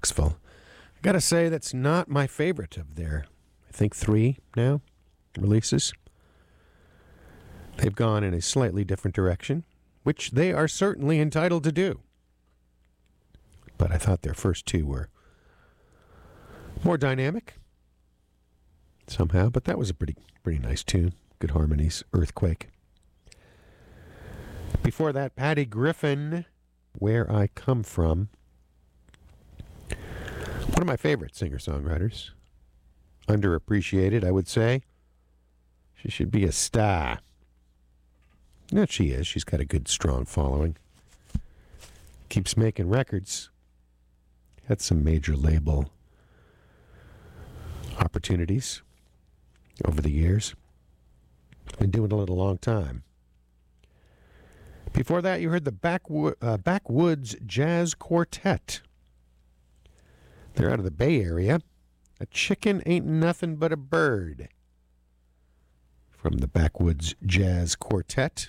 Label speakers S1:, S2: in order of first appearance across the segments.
S1: Knoxville. I gotta say, that's not my favorite of their, I think, 3 now releases. They've gone in a slightly different direction, which they are certainly entitled to do. But I thought their first 2 were more dynamic somehow, but that was a pretty nice tune. Good harmonies, Earthquake. Before that, Patty Griffin, Where I Come From. One of my favorite singer-songwriters. Underappreciated, I would say. She should be a star. No, she is. She's got a good, strong following. Keeps making records. Had some major label opportunities over the years. Been doing it a long time. Before that, you heard the Backwoods Jazz Quartet. They're out of the Bay Area. A chicken ain't nothing but a bird. From the Backwoods Jazz Quartet.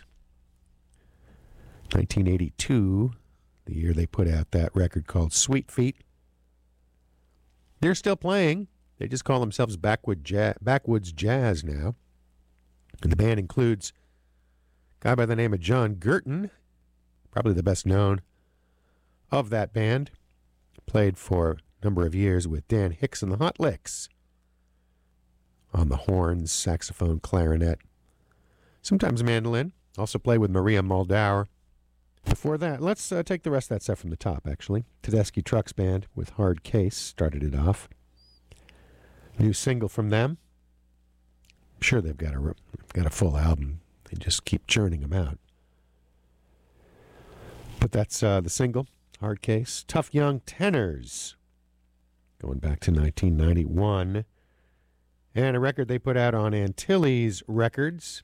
S1: 1982, the year they put out that record called Sweet Feet. They're still playing. They just call themselves Backwoods Jazz now. And the band includes a guy by the name of John Gurton, probably the best known of that band. Played for a number of years with Dan Hicks and the Hot Licks on the horns, saxophone, clarinet, sometimes mandolin. Also played with Maria Muldaur. Before that, let's take the rest of that stuff from the top, actually. Tedeschi Trucks Band with Hard Case started it off. New single from them. I'm sure they've got a full album. They just keep churning them out. But that's the single, Hard Case. Tough Young Tenors, going back to 1991. And a record they put out on Antilles Records,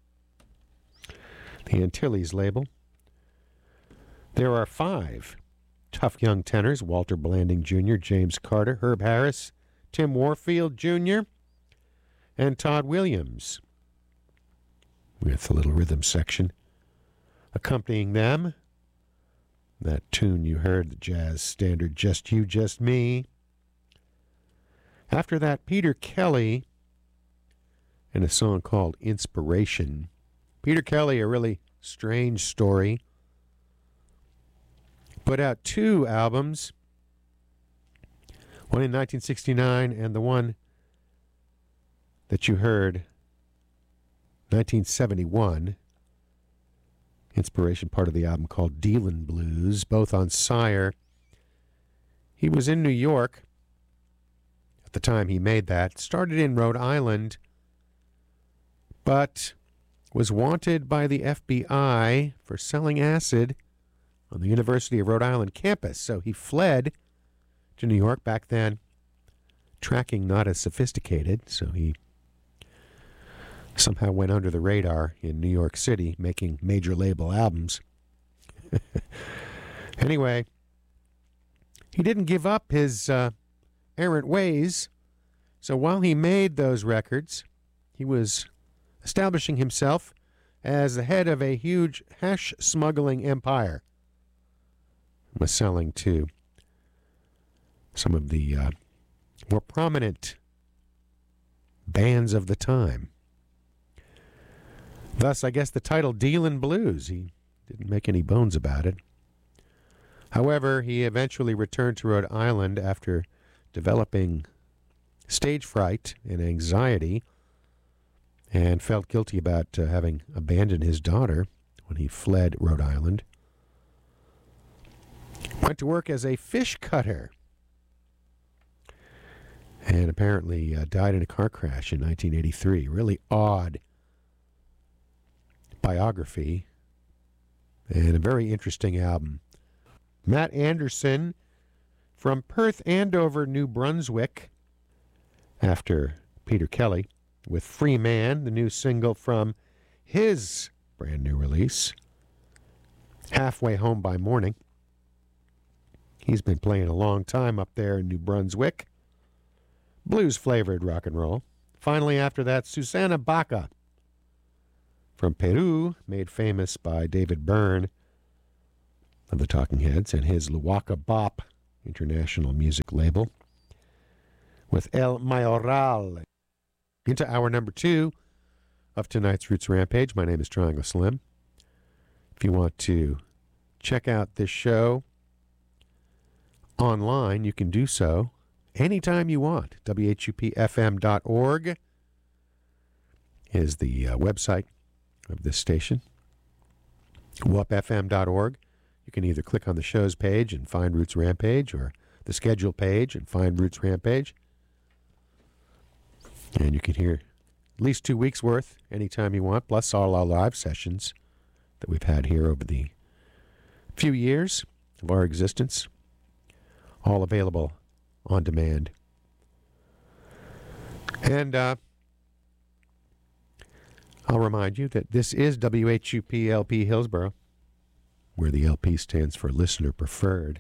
S1: the Antilles label. There are 5 tough young tenors: Walter Blanding Jr., James Carter, Herb Harris, Tim Warfield Jr., and Todd Williams, with a little rhythm section accompanying them. That tune you heard, the jazz standard Just You, Just Me. After that, Peter Kelly and a song called Inspiration. Peter Kelly, a really strange story. Put out 2 albums, one in 1969 and the one that you heard, 1971. Inspiration, part of the album called Dealin' Blues, both on Sire. He was in New York at the time he made that. Started in Rhode Island, but was wanted by the FBI for selling acid on the University of Rhode Island campus. So he fled to New York. Back then, tracking not as sophisticated, so he somehow went under the radar in New York City, making major label albums. Anyway, he didn't give up his errant ways. So while he made those records, he was establishing himself as the head of a huge hash smuggling empire. Was selling to some of the more prominent bands of the time. Thus, I guess the title Dealin' Blues. He didn't make any bones about it. However, he eventually returned to Rhode Island after developing stage fright and anxiety, and felt guilty about having abandoned his daughter when he fled Rhode Island. Went to work as a fish cutter, and apparently died in a car crash in 1983. Really odd biography, and a very interesting album. Matt Anderson from Perth Andover, New Brunswick, after Peter Kelly, with Free Man, the new single from his brand new release, Halfway Home by Morning. He's been playing a long time up there in New Brunswick. Blues-flavored rock and roll. Finally, after that, Susana Baca from Peru, made famous by David Byrne of the Talking Heads and his Luwaka Bop international music label, with El Mayoral. Into hour number 2 of tonight's Roots Rampage. My name is Triangle Slim. If you want to check out this show online, you can do so anytime you want. WHUPFM.org is the website of this station. WUPFM.org. You can either click on the show's page and find Roots Rampage, or the schedule page and find Roots Rampage. And you can hear at least 2 weeks' worth anytime you want, plus all our live sessions that we've had here over the few years of our existence, all available on demand. And I'll remind you that this is WHUP LP Hillsborough, where the LP stands for Listener Preferred,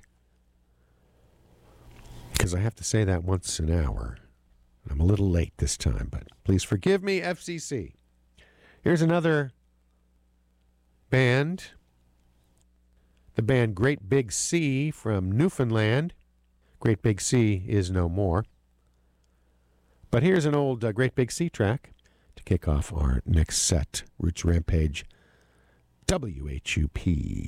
S1: because I have to say that once an hour. I'm a little late this time, but please forgive me, FCC. Here's another band, the band Great Big Sea from Newfoundland. Great Big Sea is no more. But here's an old Great Big Sea track to kick off our next set, Roots Rampage, WHUP.